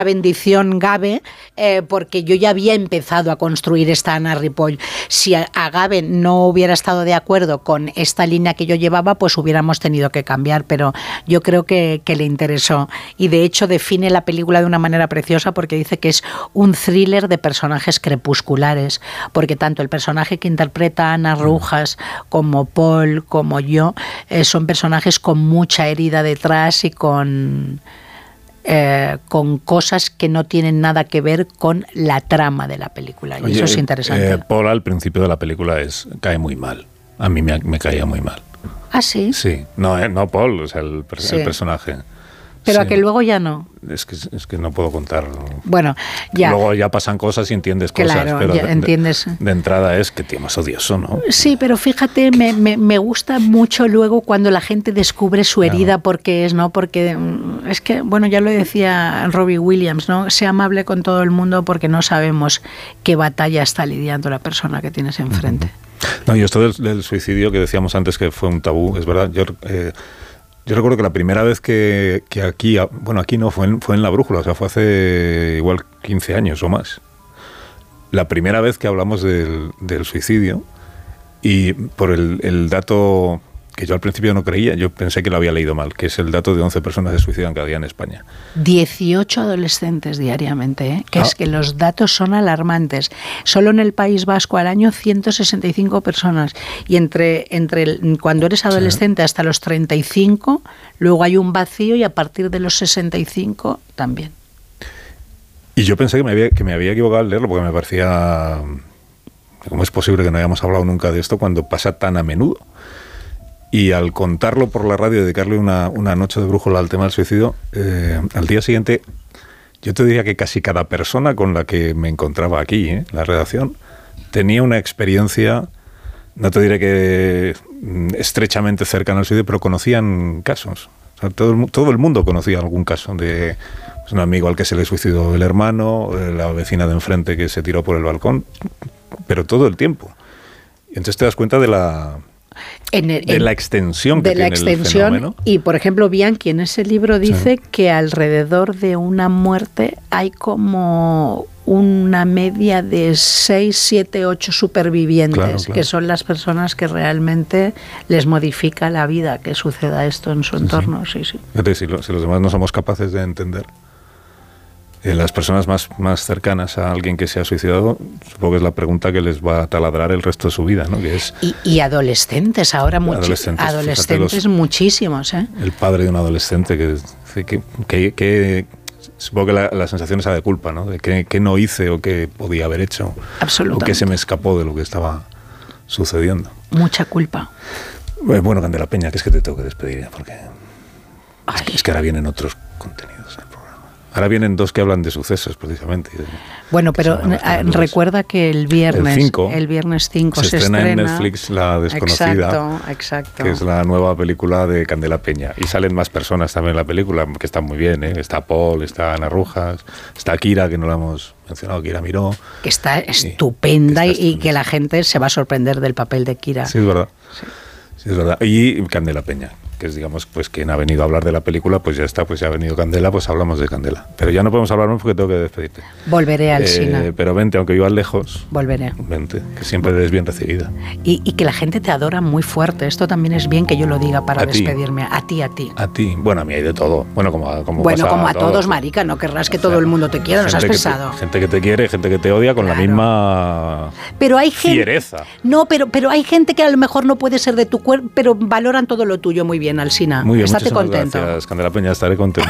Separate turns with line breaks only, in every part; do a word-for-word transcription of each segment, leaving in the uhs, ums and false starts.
bendición Gabe, eh, porque yo ya había empezado a construir esta Anna Ripoll. Si a, a Gabe no hubiera estado de acuerdo con esta línea que yo llevaba, pues hubiéramos tenido que cambiar, pero yo creo que, que le interesó. Y de hecho define la película de una manera preciosa porque dice que es un thriller de personajes crepusculares, porque tanto el personaje que interpreta Ana Rujas como Paul, como yo, eh, son personajes con mucha herida detrás y con... Eh, con cosas que no tienen nada que ver con la trama de la película. Y Oye, eso es interesante.
Eh, Paul al principio de la película es cae muy mal. A mí me, me caía muy mal.
¿Ah, sí?
Sí. No, eh, no Paul, o sea, el, sí. el personaje.
Pero
sí.
a que luego ya no.
Es que, es que no puedo contar.
Bueno, ya.
Luego ya pasan cosas y entiendes cosas.
Claro,
pero
ya
de,
entiendes.
De, de entrada es que tío más odioso, ¿no?
Sí, pero fíjate, me, me, me gusta mucho luego cuando la gente descubre su herida, claro. porque es, ¿no? Porque es que, bueno, ya lo decía Robbie Williams, ¿no? Sea amable con todo el mundo porque no sabemos qué batalla está lidiando la persona que tienes enfrente.
Uh-huh. No, y esto del, del suicidio que decíamos antes que fue un tabú, es verdad. Yo... Eh, Yo recuerdo que la primera vez que, que aquí, bueno, aquí no, fue en, fue en La Brújula, o sea, fue hace igual quince años o más. La primera vez que hablamos del, del suicidio, y por el, el dato que yo al principio no creía, yo pensé que lo había leído mal, que es el dato de once personas que se suicidan cada día en España.
dieciocho adolescentes diariamente, ¿eh? que ah. es que los datos son alarmantes. Solo en el País Vasco al año ciento sesenta y cinco personas. Y entre, entre el, cuando eres adolescente sí. hasta los treinta y cinco, luego hay un vacío y a partir de los sesenta y cinco también.
Y yo pensé que me había, que me había equivocado al leerlo porque me parecía... ¿Cómo es posible que no hayamos hablado nunca de esto cuando pasa tan a menudo? Y al contarlo por la radio, dedicarle una, una noche de brújula al tema del suicidio, eh, al día siguiente, yo te diría que casi cada persona con la que me encontraba aquí, ¿eh? en la redacción, tenía una experiencia, no te diré que estrechamente cercana al suicidio, pero conocían casos. O sea, todo, el, todo el mundo conocía algún caso de pues, un amigo al que se le suicidó el hermano, la vecina de enfrente que se tiró por el balcón, pero todo el tiempo. Y entonces te das cuenta de la... En el, de la extensión que
de la
tiene
extensión,
el fenómeno.
Y por ejemplo Bianchi en ese libro dice sí. que alrededor de una muerte hay como una media de seis, siete, ocho supervivientes, claro, claro. que son las personas que realmente les modifica la vida que suceda esto en su sí, entorno. Sí. Sí, sí.
Fíjate, si, lo, si los demás no somos capaces de entender, eh, las personas más, más cercanas a alguien que se ha suicidado, supongo que es la pregunta que les va a taladrar el resto de su vida, ¿no? Que es,
y, y adolescentes, ahora muchi- adolescentes, adolescentes los, muchísimos. ¿eh?
El padre de un adolescente que, que, que, que supongo que la, la sensación esa de culpa, ¿no? De que, que no hice o que podía haber hecho.
Absolutamente.
O que se me escapó de lo que estaba sucediendo.
Mucha culpa.
Bueno, Candela Peña, que es que te tengo que despedir, porque es que, es que ahora vienen otros contenidos. Ahora vienen dos que hablan de sucesos, precisamente.
Bueno, pero recuerda que el viernes, el, cinco, el viernes cinco se, se estrena, estrena
en Netflix La Desconocida,
exacto, exacto.
que es la nueva película de Candela Peña. Y salen más personas también en la película, que están muy bien, ¿eh? Está Paul, está Ana Rujas, está Kira, que no la hemos mencionado, Kira Miró.
Que está estupenda, y, está y que la gente se va a sorprender del papel de Kira.
Sí, es verdad. Sí. Sí, es verdad. Y Candela Peña, que es, digamos, pues quien ha venido a hablar de la película, pues ya está, pues ya ha venido Candela, pues hablamos de Candela. Pero ya no podemos hablar más porque tengo que despedirte.
Volveré al
eh,
cine.
Pero vente, aunque vivas lejos.
Volveré.
Vente, que siempre eres bien recibida.
Y, y que la gente te adora muy fuerte. Esto también es bien que yo lo diga para
a
despedirme.
Ti.
A ti, a ti.
A ti. Bueno, a mí hay de todo. Bueno, como a, como
bueno, como a,
a
todos,
todos,
marica. No querrás que
o sea,
todo el mundo te quiera, nos has pensado.
Te, gente que te quiere, gente que te odia con claro. la misma
pero hay gente,
fiereza.
No, pero, pero hay gente que a lo mejor no puede ser de tu cuerpo, pero valoran todo lo tuyo muy bien, Alsina.
Muy bien,
estate contento.
Gracias, Candela Peña, estaré contento.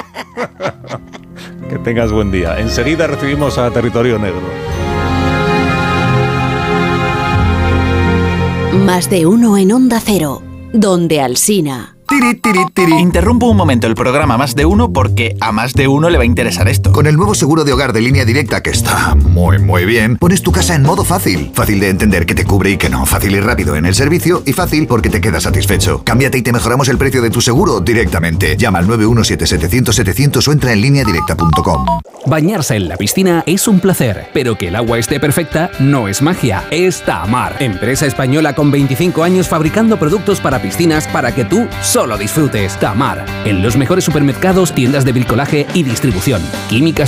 Que tengas buen día. Enseguida recibimos a Territorio Negro.
Más de uno en Onda Cero, donde Alsina.
Tiri, tiri, tiri. Interrumpo un momento el programa Más de Uno porque a más de uno le va a interesar esto.
Con el nuevo seguro de hogar de Línea Directa, que está muy, muy bien, pones tu casa en modo fácil. Fácil de entender que te cubre y que no. Fácil y rápido en el servicio y fácil porque te quedas satisfecho. Cámbiate y te mejoramos el precio de tu seguro directamente. Llama al nueve uno siete, setecientos, setecientos o entra en línea directa punto com.
Bañarse en la piscina es un placer, pero que el agua esté perfecta no es magia, es Tamar. Empresa española con veinticinco años fabricando productos para piscinas para que tú solo disfrutes. Tamar, en los mejores supermercados, tiendas de bricolaje y distribución. Químicas